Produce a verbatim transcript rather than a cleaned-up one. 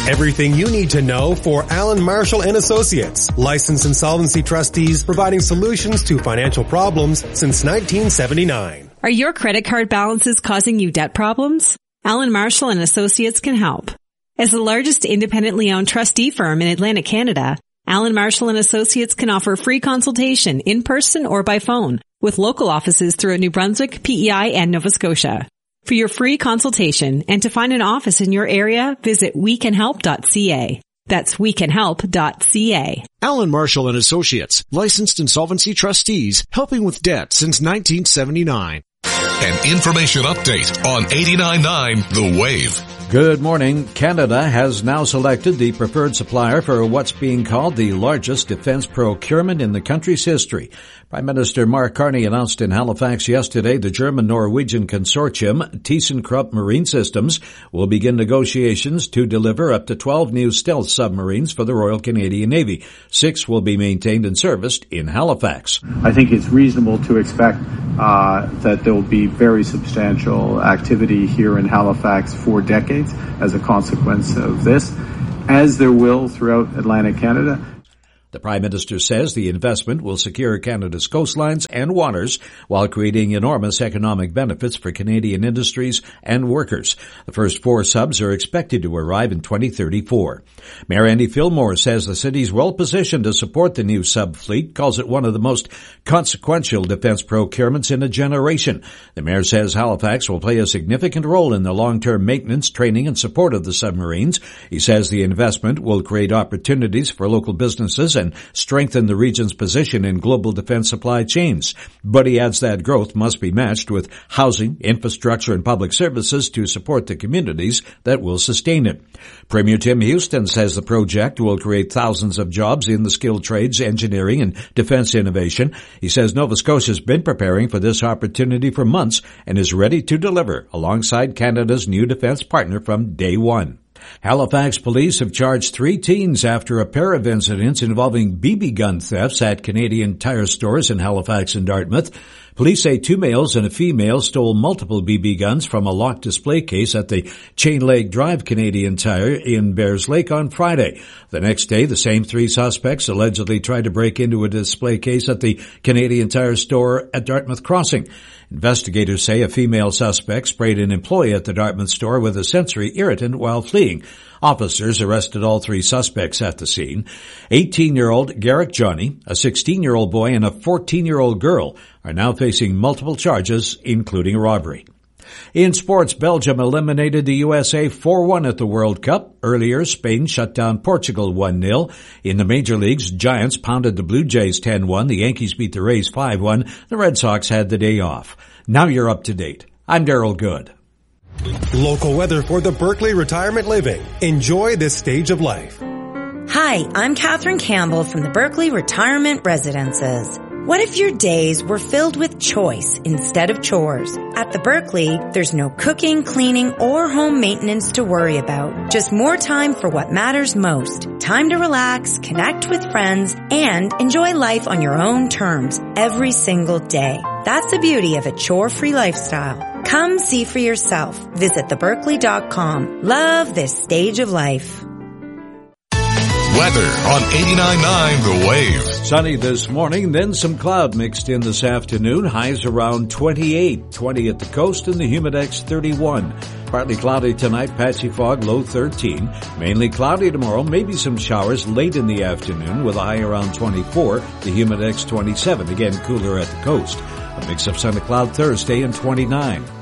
Everything you need to know for Allen Marshall and Associates, licensed insolvency trustees providing solutions to financial problems since nineteen seventy-nine. Are your credit card balances causing you debt problems? Allen Marshall and Associates can help. As the largest independently owned trustee firm in Atlantic Canada, Allen Marshall and Associates can offer free consultation in person or by phone with local offices throughout New Brunswick, P E I, and Nova Scotia. For your free consultation and to find an office in your area, visit we can help dot c a. That's we can help dot c a. Allen Marshall and Associates, licensed insolvency trustees, helping with debt since nineteen seventy-nine. An information update on eighty-nine point nine The Wave. Good morning. Canada has now selected the preferred supplier for what's being called the largest defense procurement in the country's history. Prime Minister Mark Carney announced in Halifax yesterday the German-Norwegian consortium, ThyssenKrupp Marine Systems, will begin negotiations to deliver up to twelve new stealth submarines for the Royal Canadian Navy. Six will be maintained and serviced in Halifax. I think it's reasonable to expect uh, that there will be very substantial activity here in Halifax for decades as a consequence of this, as there will throughout Atlantic Canada. The Prime Minister says the investment will secure Canada's coastlines and waters while creating enormous economic benefits for Canadian industries and workers. The first four subs are expected to arrive in twenty thirty-four. Mayor Andy Fillmore says the city is well positioned to support the new sub fleet, calls it one of the most consequential defense procurements in a generation. The mayor says Halifax will play a significant role in the long-term maintenance, training, and support of the submarines. He says the investment will create opportunities for local businesses and strengthen the region's position in global defense supply chains. But he adds that growth must be matched with housing, infrastructure, and public services to support the communities that will sustain it. Premier Tim Houston says the project will create thousands of jobs in the skilled trades, engineering, and defense innovation. He says Nova Scotia has been preparing for this opportunity for months and is ready to deliver alongside Canada's new defense partner from day one. Halifax police have charged three teens after a pair of incidents involving B B gun thefts at Canadian Tire stores in Halifax and Dartmouth. Police say two males and a female stole multiple B B guns from a locked display case at the Chain Lake Drive Canadian Tire in Bears Lake on Friday. The next day, the same three suspects allegedly tried to break into a display case at the Canadian Tire store at Dartmouth Crossing. Investigators say a female suspect sprayed an employee at the Dartmouth store with a sensory irritant while fleeing. Officers arrested all three suspects at the scene. eighteen-year-old Garrick Johnny, a sixteen-year-old boy, and a fourteen-year-old girl are now facing multiple charges, including robbery. In sports, Belgium eliminated the U S A four one at the World Cup. Earlier, Spain shut down Portugal one nil. In the major leagues, Giants pounded the Blue Jays ten one. The Yankees beat the Rays five one. The Red Sox had the day off. Now you're up to date. I'm Daryl Good. Local weather for the Berkeley Retirement Living. Enjoy this stage of life. Hi, I'm Catherine Campbell from the Berkeley Retirement Residences. What if your days were filled with choice instead of chores? At the Berkeley, there's no cooking, cleaning, or home maintenance to worry about. Just more time for what matters most. Time to relax, connect with friends, and enjoy life on your own terms every single day. That's the beauty of a chore-free lifestyle. Come see for yourself. Visit the berkeley dot com. Love this stage of life. Weather on eighty-nine point nine The Wave. Sunny this morning, then some cloud mixed in this afternoon. Highs around twenty-eight, twenty at the coast, and the Humidex thirty-one. Partly cloudy tonight, patchy fog, low thirteen. Mainly cloudy tomorrow, maybe some showers late in the afternoon with a high around twenty-four, the Humidex twenty-seven. Again, cooler at the coast. A mix of sun and cloud Thursday and twenty-nine.